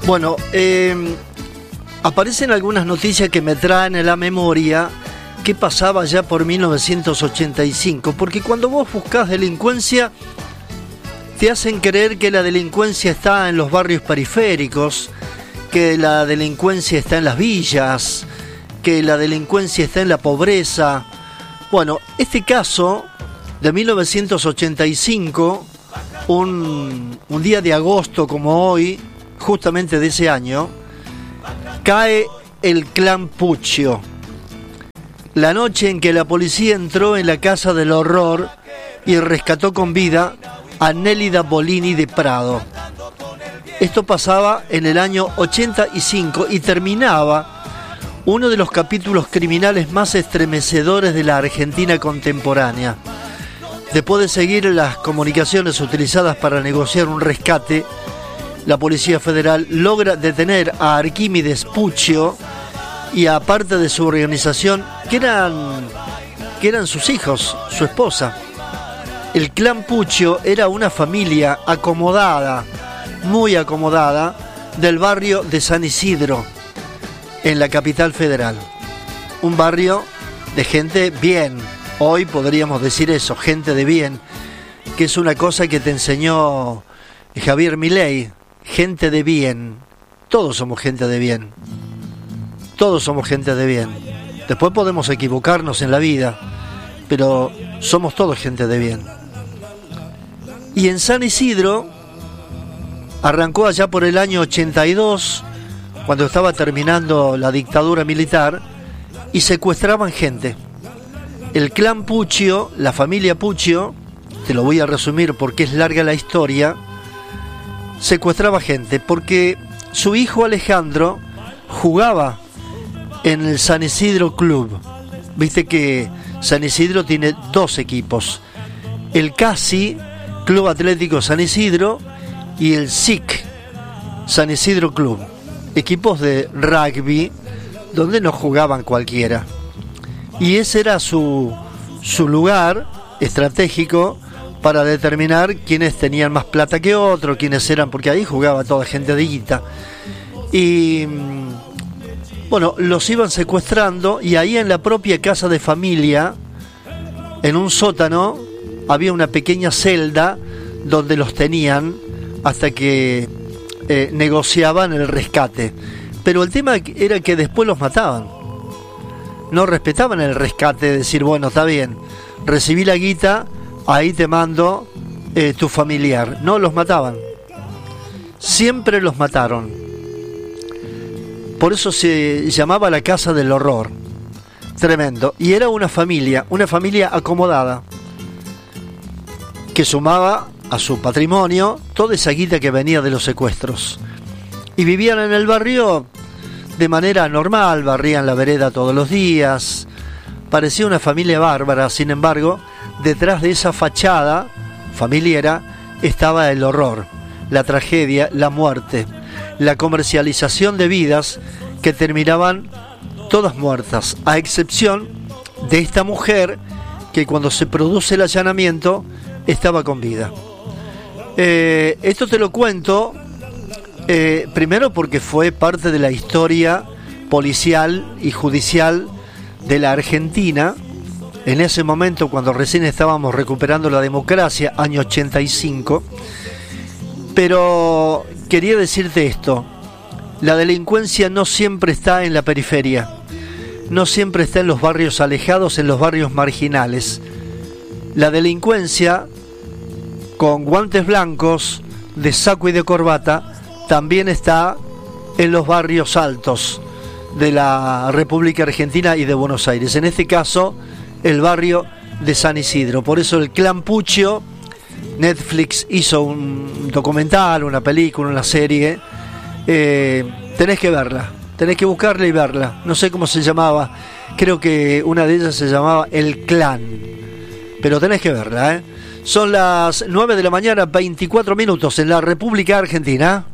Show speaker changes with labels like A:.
A: Bueno, aparecen algunas noticias que me traen a la memoria qué pasaba ya por 1985, porque cuando vos buscás delincuencia, te hacen creer que la delincuencia está en los barrios periféricos, que la delincuencia está en las villas, que la delincuencia está en la pobreza. Bueno, este caso de 1985, un día de agosto como hoy, justamente de ese año, cae el clan Puccio. La noche en que la policía entró en la casa del horror y rescató con vida a Nélida Bolini de Prado. Esto pasaba en el año 85 y terminaba uno de los capítulos criminales más estremecedores de la Argentina contemporánea. Después de seguir las comunicaciones utilizadas para negociar un rescate, la Policía Federal logra detener a Arquímedes Puccio y a parte de su organización, que eran sus hijos, su esposa. El clan Puccio era una familia acomodada, muy acomodada, del barrio de San Isidro, en la capital federal. Un barrio de gente bien, hoy podríamos decir eso, gente de bien, que es una cosa que te enseñó Javier Milei, gente de bien. Todos somos gente de bien. Todos somos gente de bien. Después podemos equivocarnos en la vida, pero somos todos gente de bien. Y en San Isidro arrancó allá por el año 82, cuando estaba terminando la dictadura militar, y secuestraban gente. El clan Puccio, la familia Puccio, te lo voy a resumir porque es larga la historia, secuestraba gente porque su hijo Alejandro jugaba en el San Isidro Club. Viste que San Isidro tiene dos equipos, el CASI, Club Atlético San Isidro, y el SIC, San Isidro Club, equipos de rugby donde no jugaban cualquiera. Y ese era su lugar estratégico para determinar quiénes tenían más plata que otros, quiénes eran, porque ahí jugaba toda gente de guita. Y bueno, los iban secuestrando, y ahí en la propia casa de familia, en un sótano, había una pequeña celda donde los tenían hasta que negociaban el rescate. Pero el tema era que después los mataban. No respetaban el rescate, de decir, bueno, está bien, recibí la guita, ahí te mando tu familiar. No, los mataban. Siempre los mataron. Por eso se llamaba la casa del horror. Tremendo. Y era una familia acomodada, que sumaba a su patrimonio toda esa guita que venía de los secuestros. Y vivían en el barrio de manera normal, barrían la vereda todos los días. Parecía una familia bárbara. Sin embargo, detrás de esa fachada familiera estaba el horror, la tragedia, la muerte, la comercialización de vidas que terminaban todas muertas, a excepción de esta mujer que cuando se produce el allanamiento estaba con vida. Esto te lo cuento primero porque fue parte de la historia policial y judicial de la Argentina en ese momento, cuando recién estábamos recuperando la democracia, año 85. Pero quería decirte esto: la delincuencia no siempre está en la periferia, no siempre está en los barrios alejados, en los barrios marginales. La delincuencia, con guantes blancos, de saco y de corbata, también está en los barrios altos de la República Argentina y de Buenos Aires. En este caso, el barrio de San Isidro. Por eso el clan Puccio, Netflix hizo un documental, una película, una serie. Tenés que verla, tenés que buscarla y verla. No sé cómo se llamaba, creo que una de ellas se llamaba El Clan, pero tenés que verla, Son las 9 de la mañana, 24 minutos en la República Argentina.